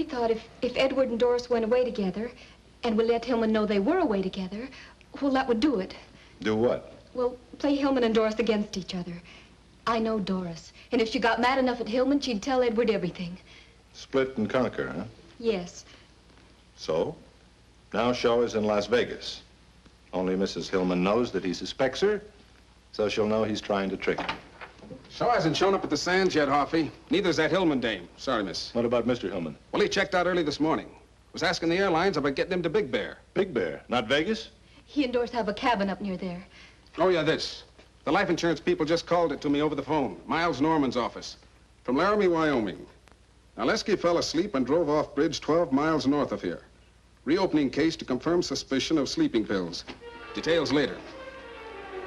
we thought if Edward and Doris went away together, and we let Hillman know they were away together, well, that would do it. Do what? Well, play Hillman and Doris against each other. I know Doris, and if she got mad enough at Hillman, she'd tell Edward everything. Split and conquer, huh? Yes. So, now Shaw is in Las Vegas. Only Mrs. Hillman knows that he suspects her, so she'll know he's trying to trick her. Shaw hasn't shown up at the Sands yet, Hoffy. Neither's that Hillman dame. Sorry, miss. What about Mr. Hillman? Well, he checked out early this morning. Was asking the airlines about getting him to Big Bear. Big Bear, not Vegas? He and Doris have a cabin up near there. Oh, yeah, this. The life insurance people just called it to me over the phone. Miles Norman's office. From Laramie, Wyoming. Now, Lesky fell asleep and drove off bridge 12 miles north of here. Reopening case to confirm suspicion of sleeping pills. Details later.